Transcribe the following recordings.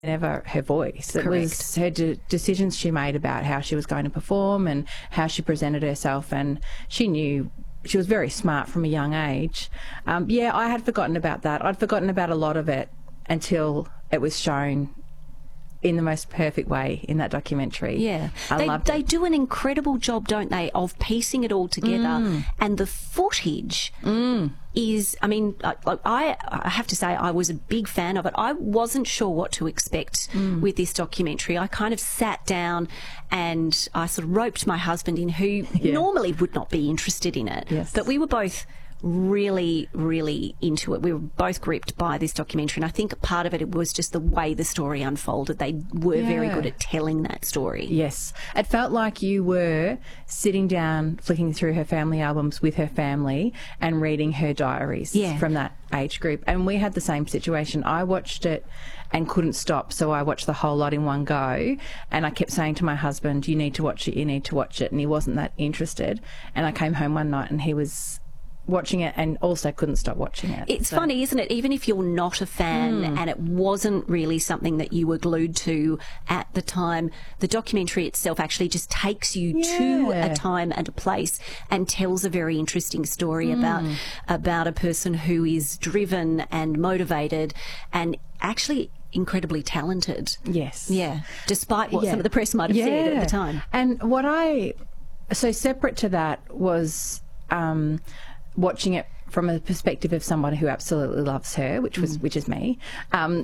never her voice. It Correct. was her decisions she made about how she was going to perform and how she presented herself, and she knew she was very smart from a young age. Yeah, I had forgotten about that. I'd forgotten about a lot of it until it was shown in the most perfect way in that documentary. Yeah. I loved They it. do an incredible job, don't they, of piecing it all together. And the footage is, I mean, I have to say I was a big fan of it. I wasn't sure what to expect with this documentary. I kind of sat down and I sort of roped my husband in, who normally would not be interested in it. Yes. But we were both really, really into it. We were both gripped by this documentary, and I think part of it was just the way the story unfolded. They were very good at telling that story. Yes. It felt like you were sitting down, flicking through her family albums with her family and reading her diaries from that age group. And we had the same situation. I watched it and couldn't stop, so I watched the whole lot in one go. And I kept saying to my husband, you need to watch it, you need to watch it. And he wasn't that interested. And I came home one night and he was watching it and also couldn't stop watching it. It's funny, isn't it? Even if you're not a fan and it wasn't really something that you were glued to at the time, the documentary itself actually just takes you to a time and a place and tells a very interesting story about a person who is driven and motivated and actually incredibly talented. Yes. Yeah. Despite what some of the press might have said at the time. And so separate to that was watching it from a perspective of someone who absolutely loves her, which is me. And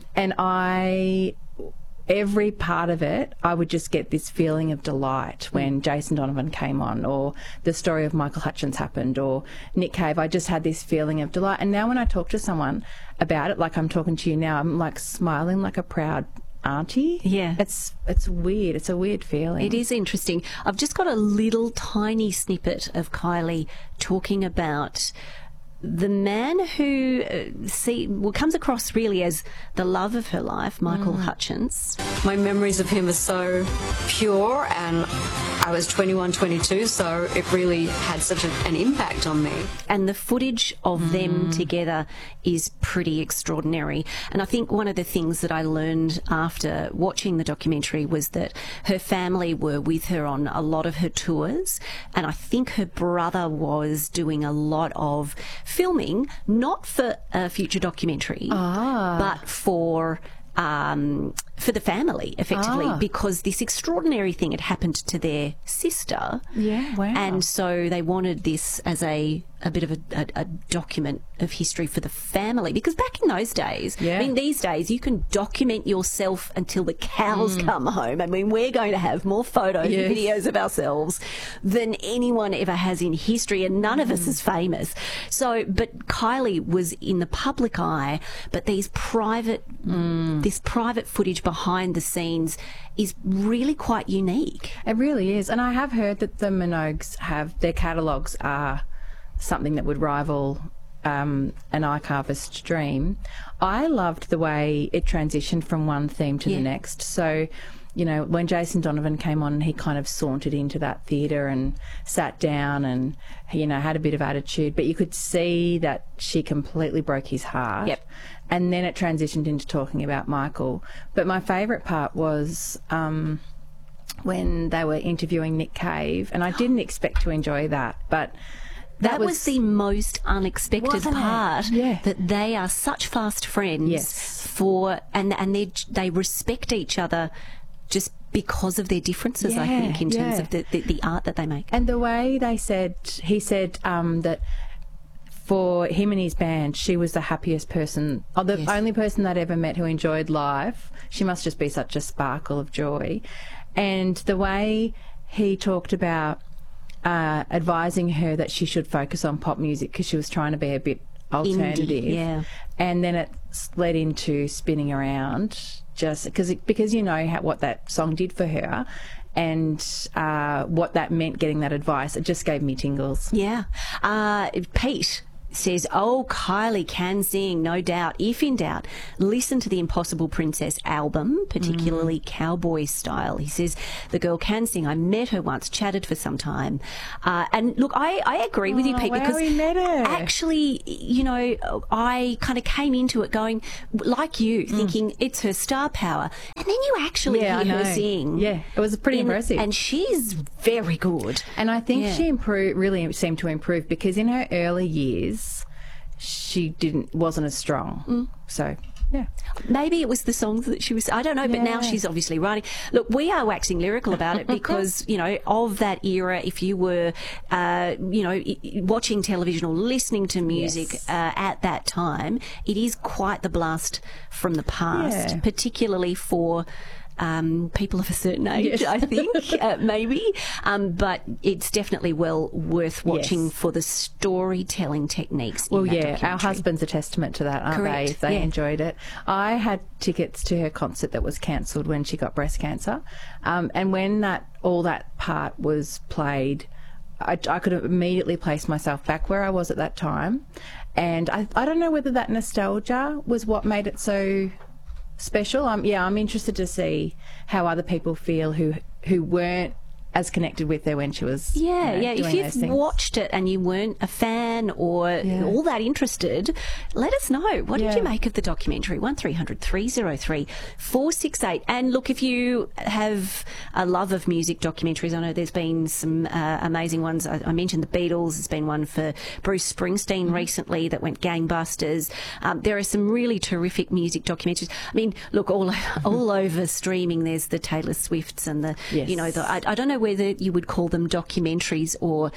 every part of it, I would just get this feeling of delight when Jason Donovan came on, or the story of Michael Hutchence happened, or Nick Cave. I just had this feeling of delight. And now when I talk to someone about it, like I'm talking to you now, I'm like smiling like a proud auntie. Yeah. It's weird. It's a weird feeling. It is interesting. I've just got a little tiny snippet of Kylie talking about the man who comes across really as the love of her life, Michael Hutchence. My memories of him are so pure, and I was 21, 22, so it really had such an impact on me. And the footage of them together is pretty extraordinary. And I think one of the things that I learned after watching the documentary was that her family were with her on a lot of her tours, and I think her brother was doing a lot of filming, not for a future documentary, but for the family, effectively, because this extraordinary thing had happened to their sister. Yeah, wow. And so they wanted this as a bit of a document of history for the family, because back in those days, I mean, these days you can document yourself until the cows come home. I mean, we're going to have more photos and videos of ourselves than anyone ever has in history, and none of us is famous. So, but Kylie was in the public eye, but these private, this private footage behind the scenes is really quite unique. It really is. And I have heard that the Minogues their catalogues are something that would rival an archivist's dream. I loved the way it transitioned from one theme to the next. So, you know, when Jason Donovan came on, he kind of sauntered into that theatre and sat down and, you know, had a bit of attitude, but you could see that she completely broke his heart. Yep. And then it transitioned into talking about Michael. But my favourite part was when they were interviewing Nick Cave, and I didn't expect to enjoy that, but that was the most unexpected part. Yeah. That they are such fast friends. Yes. And they respect each other just because of their differences, I think, in terms of the art that they make. And the way he said that for him and his band, she was the happiest person, or the only person they'd ever met who enjoyed life. She must just be such a sparkle of joy. And the way he talked about advising her that she should focus on pop music because she was trying to be a bit alternative. Indie, yeah. And then it led into spinning around, just because you know what that song did for her. And what that meant, getting that advice, it just gave me tingles. Yeah. Pete says, oh, Kylie can sing, no doubt. If in doubt, listen to the Impossible Princess album, particularly Cowboy Style. He says, the girl can sing. I met her once, chatted for some time. And look, I agree with you, Pete, because we met her. Actually, you know, I kind of came into it going, like you, thinking it's her star power. And then you actually hear her sing. Yeah, it was pretty impressive. And she's very good. And I think she really seemed to improve, because in her early years, she wasn't as strong. So, yeah. Maybe it was the songs that she was, I don't know, but now she's obviously writing. Look, we are waxing lyrical about it because, you know, of that era, if you were, you know, watching television or listening to music at that time, it is quite the blast from the past, particularly for people of a certain age, I think, maybe. But it's definitely well worth watching for the storytelling techniques. Well, our husband's a testament to that, aren't they? If they enjoyed it. I had tickets to her concert that was cancelled when she got breast cancer. And when all that part was played, I could have immediately placed myself back where I was at that time. And I don't know whether that nostalgia was what made it so special. I'm interested to see how other people feel who weren't as connected with her when she was if you've watched it and you weren't a fan or all that interested, let us know. What did you make of the documentary? 1300 303 468. And look, if you have a love of music documentaries, I know there's been some amazing ones. I mentioned the Beatles. There's been one for Bruce Springsteen recently that went gangbusters. There are some really terrific music documentaries. I mean, look, all over streaming, there's the Taylor Swifts and the, you know, I don't know whether you would call them documentaries or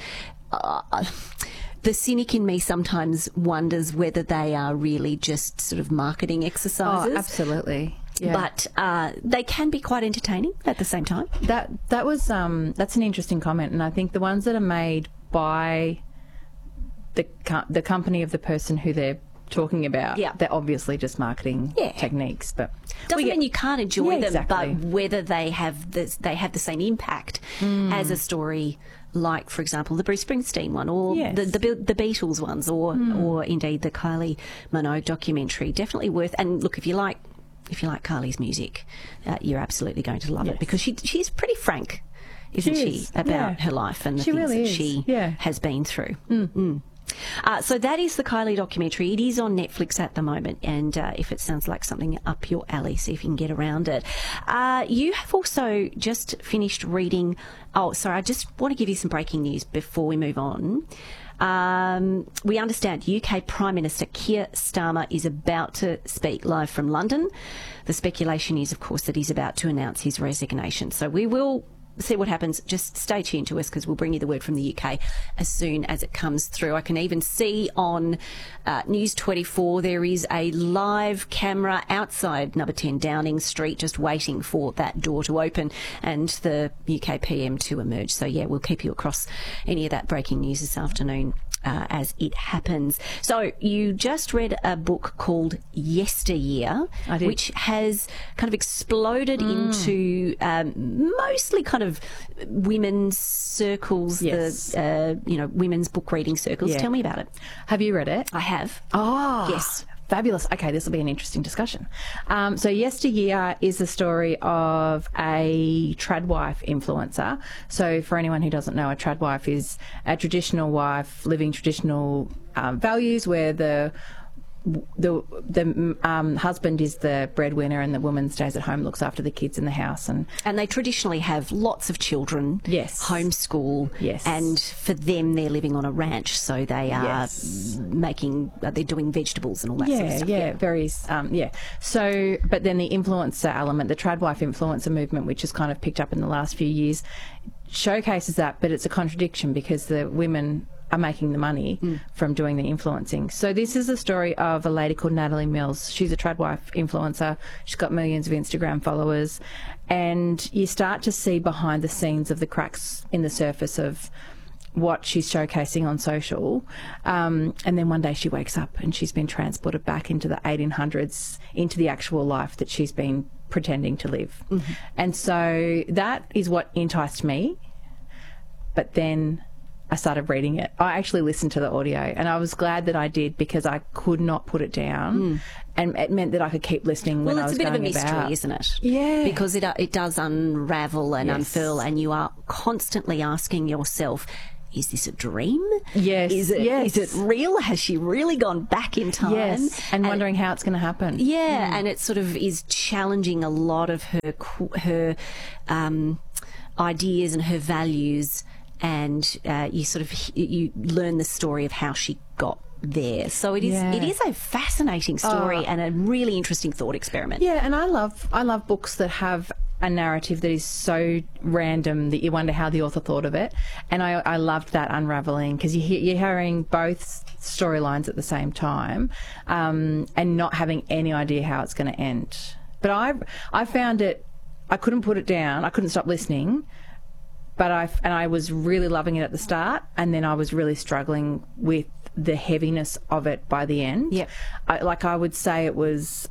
the cynic in me sometimes wonders whether they are really just sort of marketing exercises. Oh, absolutely. Yeah. But they can be quite entertaining at the same time. That was that's an interesting comment, and I think the ones that are made by the company of the person who they're talking about, they're obviously just marketing techniques, but doesn't mean you can't enjoy them, but whether they have the same impact as a story, like, for example, the Bruce Springsteen one, or the Beatles ones, or indeed the Kylie Minogue documentary. Definitely worth. And look, if you like Kylie's music, you're absolutely going to love it, because she's pretty frank, isn't she, about her life and the things that she has been through. So that is the Kylie documentary. It is on Netflix at the moment, and if it sounds like something up your alley, see if you can get around it. You have also just finished reading... Oh, sorry, I just want to give you some breaking news before we move on. We understand UK Prime Minister Keir Starmer is about to speak live from London. The speculation is, of course, that he's about to announce his resignation. So we will see what happens. Just stay tuned to us, because we'll bring you the word from the UK as soon as it comes through. I can even see on News 24 there is a live camera outside number 10 Downing Street, just waiting for that door to open and the UK PM to emerge. So yeah, we'll keep you across any of that breaking news this afternoon as it happens. So you just read a book called Yesteryear, which has kind of exploded into mostly kind of women's circles, women's book reading circles. Tell me about it. Have you read it? I have. Oh, yes. Fabulous. Okay, this will be an interesting discussion. So Yesteryear is the story of a tradwife influencer. So for anyone who doesn't know, a tradwife is a traditional wife living traditional values, where the husband is the breadwinner and the woman stays at home, looks after the kids in the house. And they traditionally have lots of children, homeschool, and for them they're living on a ranch, so they are they're doing vegetables and all that sort of stuff. So, but then the influencer element, the tradwife influencer movement, which has kind of picked up in the last few years, showcases that, but it's a contradiction, because the women are making the money from doing the influencing. So this is the story of a lady called Natalie Mills. She's a tradwife influencer. She's got millions of Instagram followers. And you start to see behind the scenes of the cracks in the surface of what she's showcasing on social. And then one day she wakes up and she's been transported back into the 1800s, into the actual life that she's been pretending to live. And so that is what enticed me. But then I started reading it. I actually listened to the audio, and I was glad that I did because I could not put it down, and it meant that I could keep listening when I was going about. Well, it's a bit of a mystery, isn't it? Yeah. Because it does unravel and unfurl, and you are constantly asking yourself, is this a dream? Yes. Is it real? Has she really gone back in time? Yes. And wondering how it's going to happen. Yeah, and it sort of is challenging a lot of her ideas and her values, and you learn the story of how she got there. So it is a fascinating story and a really interesting thought experiment. Yeah, and I love books that have a narrative that is so random that you wonder how the author thought of it. And I loved that unravelling, because you're hearing both storylines at the same time, and not having any idea how it's going to end. But I found it, I couldn't put it down. I couldn't stop listening. But I was really loving it at the start, and then I was really struggling with the heaviness of it by the end. Yeah, I would say it was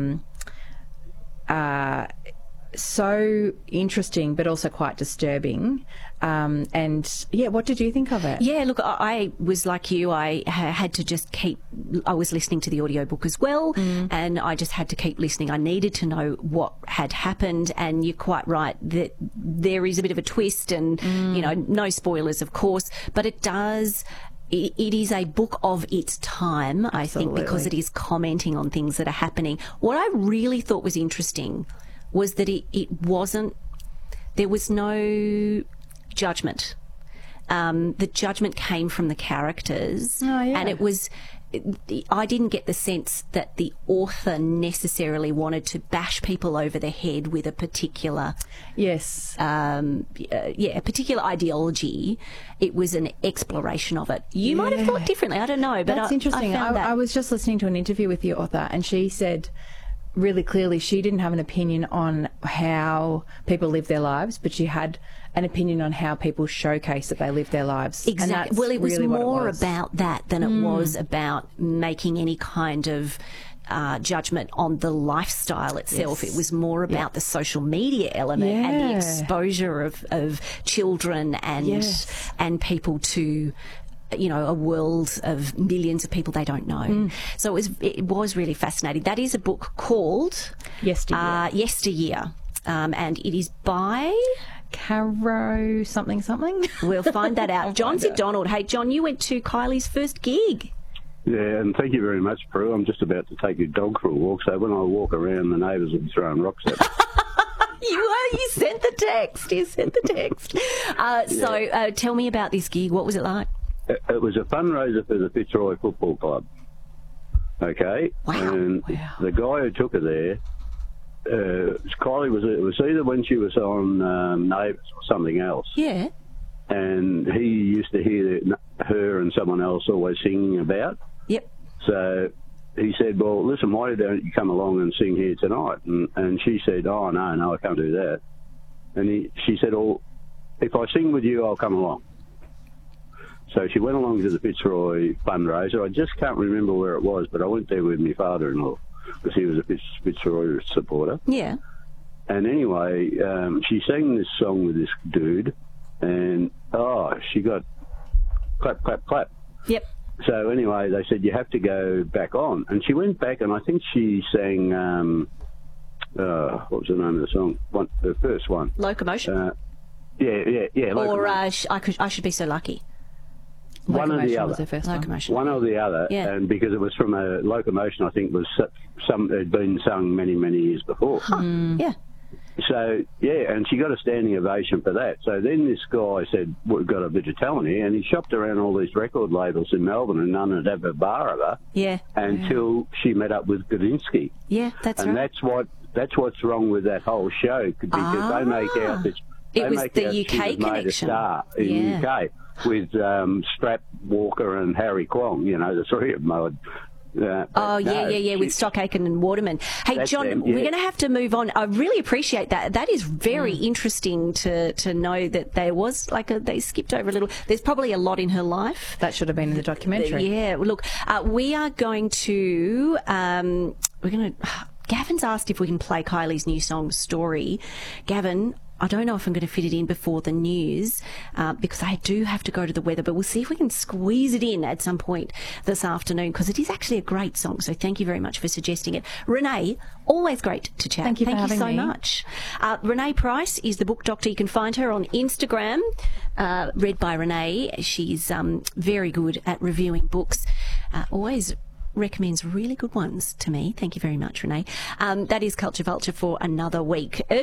so interesting, but also quite disturbing. And yeah, what did you think of it? Yeah, look, I was like you. I had to just I was listening to the audiobook as well, and I just had to keep listening. I needed to know what had happened, and you're quite right that there is a bit of a twist, and no spoilers, of course, but it is a book of its time, I think, because it is commenting on things that are happening. What I really thought was interesting was that there was no judgment. The judgment came from the characters, and I didn't get the sense that the author necessarily wanted to bash people over the head with a particular a particular ideology. It was an exploration of it. You might have thought differently, I don't know, but that's interesting. I was just listening to an interview with the author, and she said really clearly she didn't have an opinion on how people live their lives, but she had an opinion on how people showcase that they live their lives. Exactly. Well, it was more about that than it was about making any kind of judgment on the lifestyle itself. It was more about the social media element and the exposure of children and people to a world of millions of people they don't know. So it was really fascinating. That is a book called Yesteryear, and it is by Caro something. We'll find that out. John Donald. Hey, John, you went to Kylie's first gig. Yeah, and thank you very much, Prue. I'm just about to take your dog for a walk, so when I walk around, the neighbours will be throwing rocks at me. You sent the text. So tell me about this gig. What was it like? It was a fundraiser for the Fitzroy Football Club. Okay? Wow. And the guy who took her there, Kylie it was either when she was on Neighbours or something else. Yeah. And he used to hear her and someone else always singing about. Yep. So he said, well, listen, why don't you come along and sing here tonight? And she said, oh, no, I can't do that. And she said, well, if I sing with you, I'll come along. So she went along to the Fitzroy fundraiser. I just can't remember where it was, but I went there with my father-in-law because he was a Fitzroy supporter. Yeah. And anyway, she sang this song with this dude, and, she got clap, clap, clap. Yep. So anyway, they said, you have to go back on. And she went back, and I think she sang, what was the name of the song? The first one. Locomotion? Yeah. Locomotion. Or I Should Be So Lucky. One or the other. Was the first Locomotion. One or the other. Yeah. And because it was from a Locomotion, I think had been sung many, many years before. Yeah. So, and she got a standing ovation for that. So then this guy said, we've got a bit of talent here, and he shopped around all these record labels in Melbourne, and none had ever a bar of her. Yeah. Until she met up with Gudinski. Yeah, that's right. And that's what's wrong with that whole show, because they make out that it was the UK connection. Made a star in the UK with Strap Walker and Harry Kwong, the three of them. With Stock Aitken and Waterman. Hey, John, we're going to have to move on. I really appreciate that. That is very interesting to know that there was they skipped over a little. There's probably a lot in her life. That should have been in the documentary. Yeah. Look, we are going to Gavin's asked if we can play Kylie's new song, Story. Gavin, I don't know if I'm going to fit it in before the news because I do have to go to the weather, but we'll see if we can squeeze it in at some point this afternoon because it is actually a great song. So thank you very much for suggesting it. Renee, always great to chat. Thank you for having so me. much. Renee Price is the book doctor. You can find her on Instagram, read by Renee. She's very good at reviewing books. Always recommends really good ones to me. Thank you very much, Renee. That is Culture Vulture for another week.